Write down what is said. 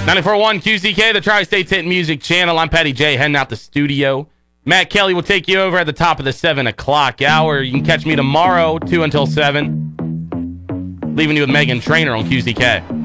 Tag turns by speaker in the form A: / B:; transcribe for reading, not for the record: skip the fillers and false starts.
A: 94.1 QZK, the Tri-State's Hit Music Channel. I'm Patty J, heading out the studio. Matt Kelly will take you over at the top of the 7 o'clock hour. You can catch me tomorrow, 2 until 7. Leaving you with Megan Trainor on QZK.